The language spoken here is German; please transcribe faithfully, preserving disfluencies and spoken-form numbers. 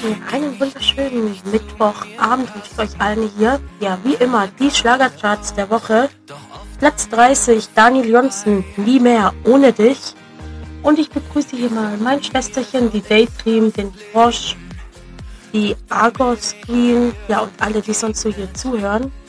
Einen wunderschönen Mittwochabend wünsche ich euch allen hier. Ja, wie immer, die Schlagercharts der Woche. Platz dreißig, Daniel Johnson, Nie mehr ohne dich. Und ich begrüße hier mal mein Schwesterchen, die Daydream, den Frosch, die Argos Queen, ja und alle, die sonst so hier zuhören.